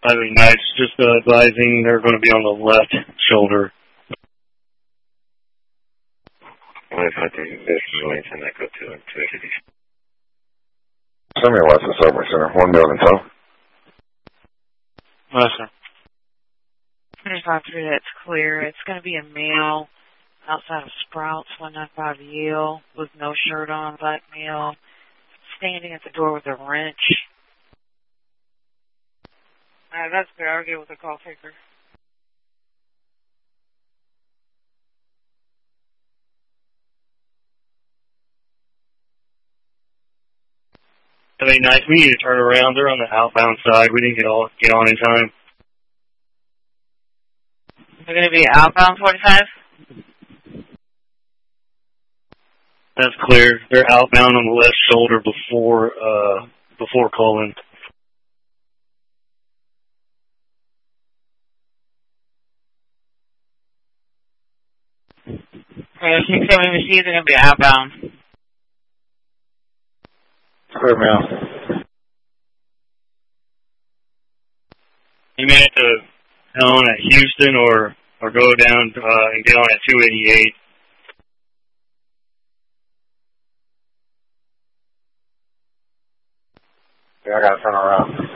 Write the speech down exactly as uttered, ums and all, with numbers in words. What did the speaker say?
I mean, nice. Just uh, advising they're going to be on the left shoulder. five hundred, this is Wellington, Echo two and two eighty. Send me a West of Subway Center, one building total. Yes, sir. twenty-five three, that's clear. It's going to be a male outside of Sprouts, one ninety-five Yale, with no shirt on, black male, standing at the door with a wrench. Uh, that's clear. I'll get with the call taker. I mean, nice. We need to turn around. They're on the outbound side. We didn't get all get on in time. They're going to be outbound forty-five? That's clear. They're outbound on the left shoulder before uh, before calling. Okay, six seven received. They're going to be outbound. Clear me out. You may have to get on at Houston or, or go down uh, and get on at two eighty-eight. Yeah, I got to turn around.